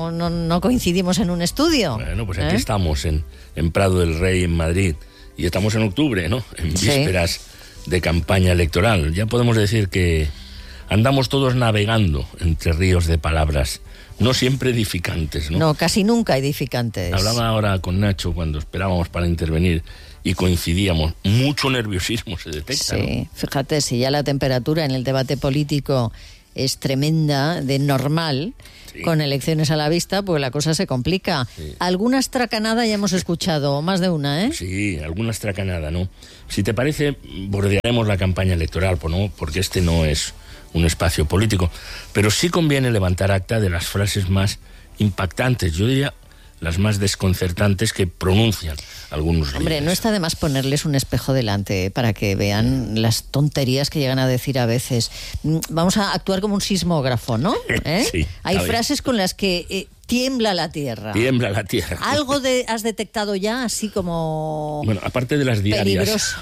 no coincidimos en un estudio. Bueno, pues aquí estamos en Prado del Rey, en Madrid. Y estamos en octubre, ¿no? En vísperas de campaña electoral. Ya podemos decir que andamos todos navegando entre ríos de palabras, no siempre edificantes, ¿no? No, casi nunca edificantes. Hablaba ahora con Nacho cuando esperábamos para intervenir y coincidíamos. Mucho nerviosismo se detecta, Sí, ¿no? fíjate, si ya la temperatura en el debate político es tremenda, de normal, con elecciones a la vista, pues la cosa se complica. Sí. Alguna estracanada ya hemos escuchado, más de una, ¿eh? Sí, alguna estracanada, ¿no? Si te parece, bordearemos la campaña electoral, ¿no? Porque este no es un espacio político. Pero sí conviene levantar acta de las frases más impactantes, yo diría las más desconcertantes que pronuncian algunos líderes. Hombre, no está de más ponerles un espejo delante para que vean las tonterías que llegan a decir a veces. Vamos a actuar como un sismógrafo, ¿no? Sí, hay frases con las que tiembla la tierra. Tiembla la tierra. ¿Algo has detectado ya, así como bueno, aparte de las diarias, peligroso?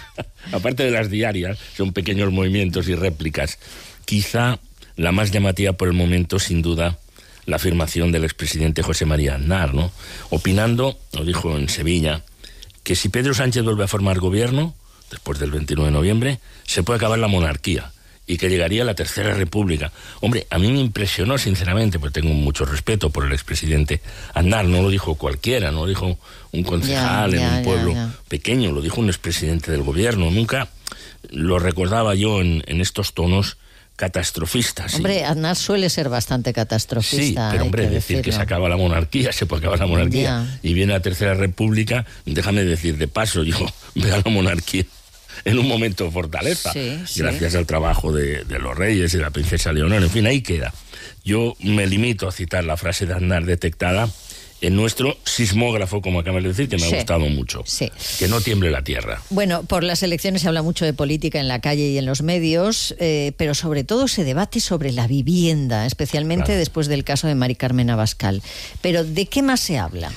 aparte de las diarias, son pequeños movimientos y réplicas. Quizá la más llamativa por el momento, sin duda, la afirmación del expresidente José María Aznar, ¿no? Opinando, lo dijo en Sevilla, que si Pedro Sánchez vuelve a formar gobierno, después del 29 de noviembre, se puede acabar la monarquía y que llegaría la Tercera República. Hombre, a mí me impresionó, sinceramente, porque tengo mucho respeto por el expresidente Aznar. No lo dijo cualquiera, no lo dijo un concejal en un pueblo pequeño, lo dijo un expresidente del gobierno. Nunca lo recordaba yo en estos tonos catastrofistas. Hombre, Aznar suele ser bastante catastrofista. Sí, pero hombre, decir que se acaba la monarquía, se puede acabar la monarquía, y viene la Tercera República, déjame decir de paso, yo veo a la monarquía en un momento de fortaleza, gracias al trabajo de los reyes y de la princesa Leonor, en fin, ahí queda. Yo me limito a citar la frase de Aznar detectada en nuestro sismógrafo, como acabas de decir, que me ha gustado mucho. Que no tiemble la tierra. Bueno, por las elecciones se habla mucho de política en la calle y en los medios, pero sobre todo se debate sobre la vivienda, especialmente después del caso de Mari Carmen Abascal. Pero ¿de qué más se habla?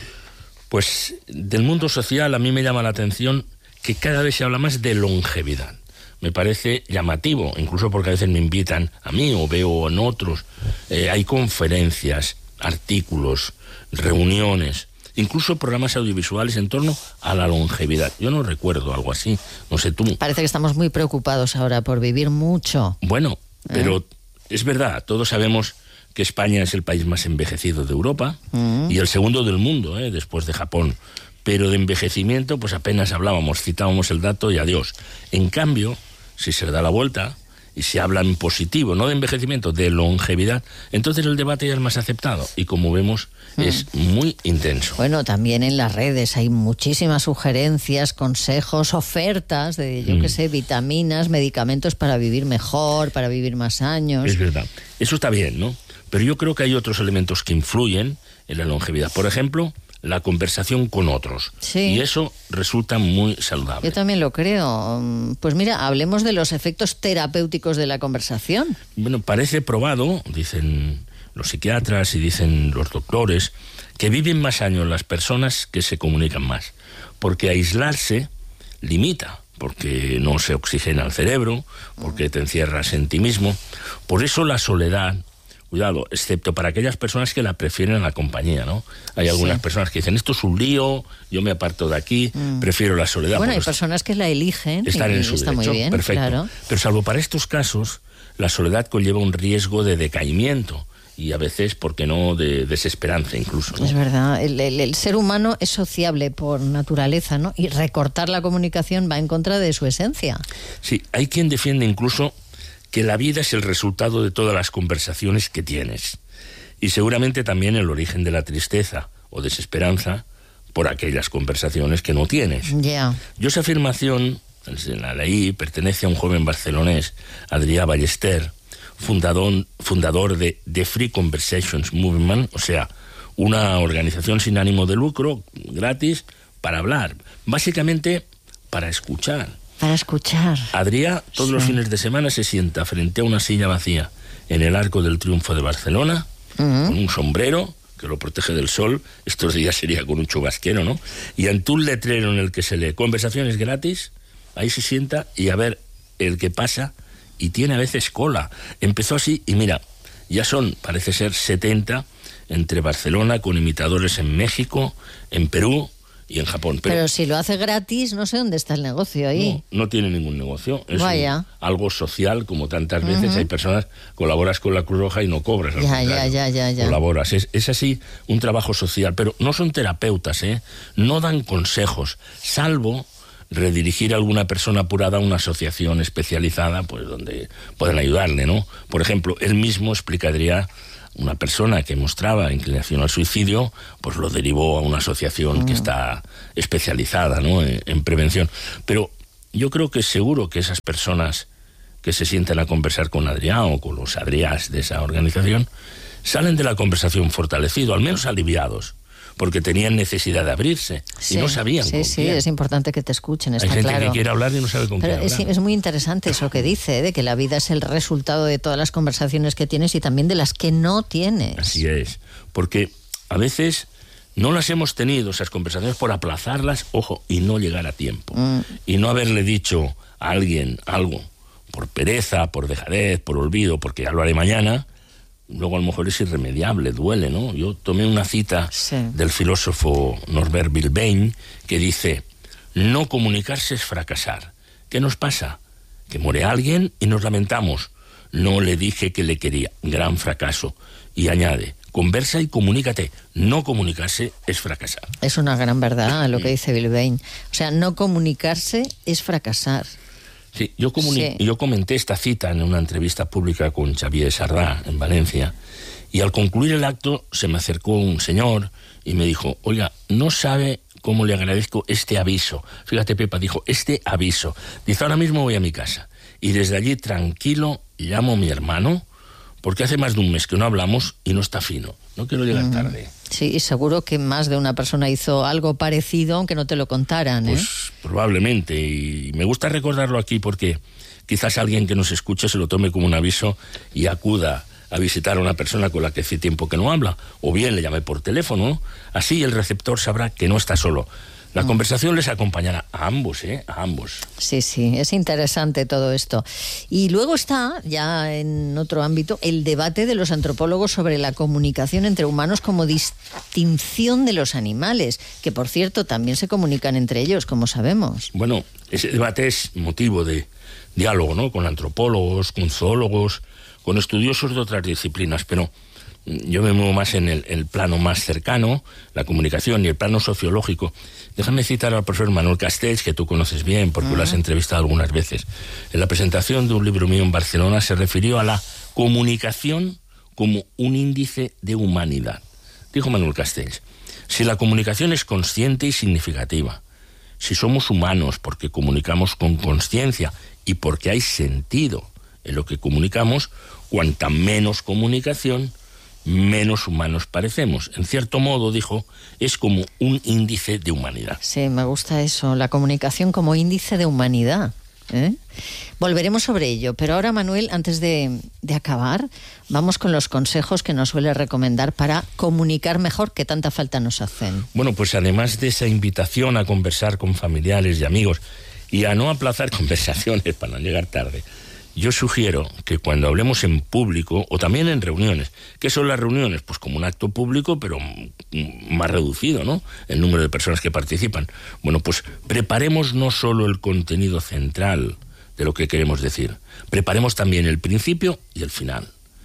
Pues del mundo social a mí me llama la atención que cada vez se habla más de longevidad. Me parece llamativo, incluso porque a veces me invitan a mí o veo en otros. Hay conferencias, artículos, reuniones, incluso programas audiovisuales en torno a la longevidad. Yo no recuerdo algo así, no sé tú. Parece que estamos muy preocupados ahora por vivir mucho. Bueno, pero es verdad, todos sabemos que España es el país más envejecido de Europa y el segundo del mundo, después de Japón. Pero de envejecimiento pues apenas hablábamos, citábamos el dato y adiós. En cambio, si se le da la vuelta y se habla en positivo, no de envejecimiento, de longevidad, entonces el debate ya es más aceptado y como vemos es muy intenso. Bueno, también en las redes hay muchísimas sugerencias, consejos, ofertas de, yo qué sé, vitaminas, medicamentos para vivir mejor, para vivir más años. Es verdad, eso está bien, ¿no? Pero yo creo que hay otros elementos que influyen en la longevidad. Por ejemplo, la conversación con otros. Y eso resulta muy saludable. Yo también lo creo. Pues mira, hablemos de los efectos terapéuticos de la conversación. Bueno, parece probado, dicen los psiquiatras y dicen los doctores, que viven más años las personas que se comunican más. Porque aislarse limita, porque no se oxigena el cerebro, porque te encierras en ti mismo. Por eso la soledad, cuidado, excepto para aquellas personas que la prefieren a la compañía, ¿no? Hay algunas personas que dicen, esto es un lío, yo me aparto de aquí, prefiero la soledad. Bueno, hay personas que la eligen están en su está derecho, muy bien, perfecto. Claro. Pero salvo para estos casos, la soledad conlleva un riesgo de decaimiento y a veces, ¿por qué no?, de desesperanza incluso, ¿no? Es verdad, el ser humano es sociable por naturaleza, ¿no? Y recortar la comunicación va en contra de su esencia. Sí, hay quien defiende incluso que la vida es el resultado de todas las conversaciones que tienes. Y seguramente también el origen de la tristeza o desesperanza por aquellas conversaciones que no tienes. Yo esa afirmación, la leí, pertenece a un joven barcelonés, Adrià Ballester, fundador de The Free Conversations Movement, o sea, una organización sin ánimo de lucro, gratis, para hablar, básicamente para escuchar. Para escuchar. Adrià todos los fines de semana se sienta frente a una silla vacía en el Arco del Triunfo de Barcelona, con un sombrero que lo protege del sol, estos días sería con un chubasquero, ¿no? Y ante un letrero en el que se lee conversaciones gratis, ahí se sienta y a ver el que pasa, y tiene a veces cola. Empezó así y mira, ya son, parece ser 70 entre Barcelona, con imitadores en México, en Perú y en Japón. Pero si lo hace gratis, no sé dónde está el negocio ahí. No tiene ningún negocio. Es algo social, como tantas veces. Hay personas, colaboras con la Cruz Roja y no cobras. Ya. Colaboras. Es así un trabajo social. Pero no son terapeutas, no dan consejos, salvo redirigir a alguna persona apurada a una asociación especializada, pues donde puedan ayudarle, ¿no? Por ejemplo, él mismo explicaría, una persona que mostraba inclinación al suicidio, pues lo derivó a una asociación que está especializada, ¿no?, en prevención. Pero yo creo que seguro que esas personas que se sientan a conversar con Adrián o con los Adriás de esa organización salen de la conversación fortalecidos, al menos aliviados, porque tenían necesidad de abrirse y no sabían con quién. Sí, es importante que te escuchen, está claro. Hay gente que quiere hablar y no sabe con quién hablar. Es muy interesante eso que dice, de que la vida es el resultado de todas las conversaciones que tienes y también de las que no tienes. Así es, porque a veces no las hemos tenido, esas conversaciones, por aplazarlas, ojo, y no llegar a tiempo. Y no haberle dicho a alguien algo, por pereza, por dejadez, por olvido, porque ya lo haré mañana. Luego a lo mejor es irremediable, duele, ¿no? Yo tomé una cita del filósofo Norbert Wilbein que dice: no comunicarse es fracasar. ¿Qué nos pasa? Que muere alguien y nos lamentamos. No le dije que le quería. Gran fracaso. Y añade: conversa y comunícate. No comunicarse es fracasar. Es una gran verdad lo que dice Wilbein. O sea, no comunicarse es fracasar. Sí, yo comenté esta cita en una entrevista pública con Xavier Sardá en Valencia, y al concluir el acto se me acercó un señor y me dijo: oiga, no sabe cómo le agradezco este aviso. Fíjate, Pepa, dijo, este aviso. Dice, ahora mismo voy a mi casa y desde allí tranquilo llamo a mi hermano, porque hace más de un mes que no hablamos y no está fino. No quiero llegar tarde. Sí, seguro que más de una persona hizo algo parecido, aunque no te lo contaran, Pues probablemente, y me gusta recordarlo aquí porque quizás alguien que nos escuche se lo tome como un aviso y acuda a visitar a una persona con la que hace tiempo que no habla, o bien le llame por teléfono, ¿no? Así el receptor sabrá que no está solo. La conversación les acompañará a ambos, a ambos. Sí, es interesante todo esto. Y luego está, ya en otro ámbito, el debate de los antropólogos sobre la comunicación entre humanos como distinción de los animales, que por cierto también se comunican entre ellos, como sabemos. Bueno, ese debate es motivo de diálogo, ¿no?, con antropólogos, con zoólogos, con estudiosos de otras disciplinas, pero yo me muevo más en el plano más cercano, la comunicación, y el plano sociológico. Déjame citar al profesor Manuel Castells, que tú conoces bien porque lo has entrevistado algunas veces. En la presentación de un libro mío en Barcelona se refirió a la comunicación como un índice de humanidad. Dijo Manuel Castells: si la comunicación es consciente y significativa, si somos humanos porque comunicamos con consciencia y porque hay sentido en lo que comunicamos, cuanta menos comunicación, menos humanos parecemos. En cierto modo, dijo, es como un índice de humanidad. Sí, me gusta eso, la comunicación como índice de humanidad. Volveremos sobre ello, pero ahora, Manuel, antes de acabar, vamos con los consejos que nos suele recomendar para comunicar mejor, que tanta falta nos hacen. Bueno, pues además de esa invitación a conversar con familiares y amigos y a no aplazar conversaciones para no llegar tarde, yo sugiero que cuando hablemos en público o también en reuniones, ¿qué son las reuniones? Pues como un acto público, pero más reducido, ¿no?, el número de personas que participan. Bueno, pues preparemos no solo el contenido central de lo que queremos decir, preparemos también el principio y el final.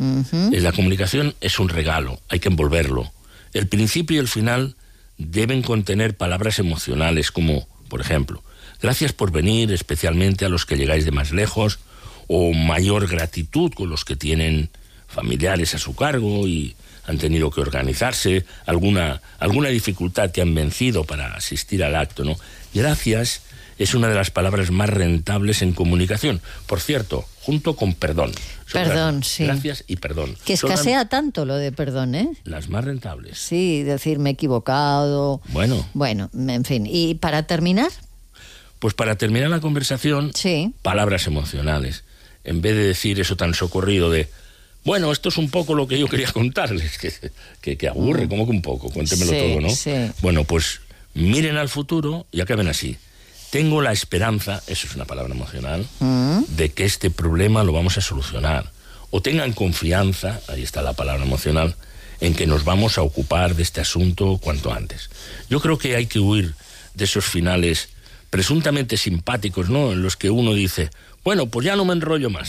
La comunicación es un regalo, hay que envolverlo. El principio y el final deben contener palabras emocionales como, por ejemplo, gracias por venir, especialmente a los que llegáis de más lejos, o mayor gratitud con los que tienen familiares a su cargo y han tenido que organizarse, alguna dificultad que han vencido para asistir al acto, ¿no? Gracias es una de las palabras más rentables en comunicación. Por cierto, junto con perdón. Perdón, sí. Gracias y perdón. Que escasea tanto lo de perdón, ¿eh? Las más rentables. Sí, decir me he equivocado. Bueno, en fin. ¿Y para terminar? Pues para terminar la conversación, palabras emocionales. En vez de decir eso tan socorrido de, bueno, esto es un poco lo que yo quería contarles, que aburre, como que un poco, cuéntemelo todo, ¿no? Sí. Bueno, pues miren al futuro y acaben así. tengo la esperanza, eso es una palabra emocional, de que este problema lo vamos a solucionar. O tengan confianza, ahí está la palabra emocional, en que nos vamos a ocupar de este asunto cuanto antes. Yo creo que hay que huir de esos finales presuntamente simpáticos, ¿no?, en los que uno dice, bueno, pues ya no me enrollo más.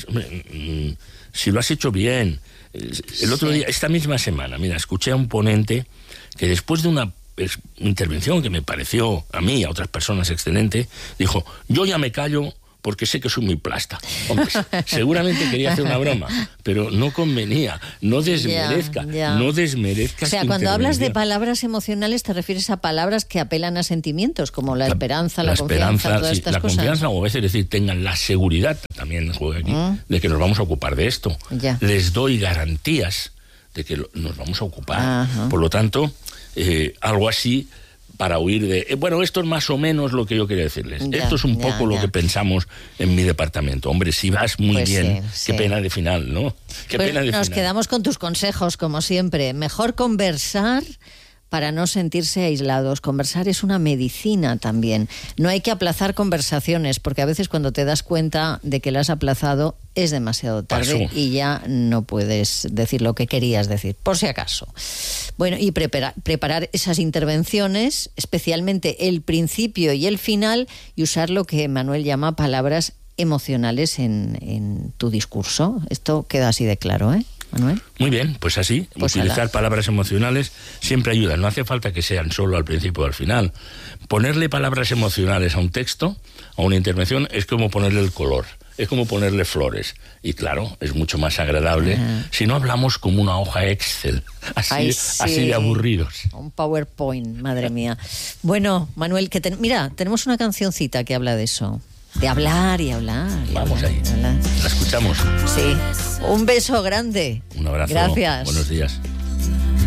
Si lo has hecho bien. El otro día, esta misma semana, mira, escuché a un ponente que después de una intervención que me pareció a mí, a otras personas excelente, dijo, yo ya me callo porque sé que soy muy plasta. Hombre, seguramente quería hacer una broma, pero no convenía. No desmerezca, no desmerezca. O sea, cuando hablas de palabras emocionales, te refieres a palabras que apelan a sentimientos, como la esperanza, la confianza, todas estas la cosas. Confianza, o a veces decir, tengan la seguridad, también juega aquí, de que nos vamos a ocupar de esto. Les doy garantías de que nos vamos a ocupar. Por lo tanto, algo así, para huir de... bueno, esto es más o menos lo que yo quería decirles. Esto es un poco lo que pensamos en mi departamento. Hombre, si vas muy bien, qué pena de final, ¿no? Qué pena de nos final. Quedamos con tus consejos, como siempre. Mejor conversar para no sentirse aislados. Conversar es una medicina también. No hay que aplazar conversaciones, porque a veces cuando te das cuenta de que las has aplazado es demasiado tarde y ya no puedes decir lo que querías decir, por si acaso. Bueno, y preparar esas intervenciones, especialmente el principio y el final, y usar lo que Manuel llama palabras emocionales en tu discurso. Esto queda así de claro, ¿eh, Manuel? Muy bien, pues así, utilizar palabras emocionales siempre ayuda. No hace falta que sean solo al principio o al final. Ponerle palabras emocionales a un texto, a una intervención, es como ponerle el color, es como ponerle flores. Y claro, es mucho más agradable si no hablamos como una hoja Excel, así de aburridos. Un PowerPoint, madre mía. Bueno, Manuel, mira, tenemos una cancioncita que habla de eso. De hablar y hablar. Vamos ahí. La escuchamos. Sí. Un beso grande. Un abrazo. Gracias. Buenos días.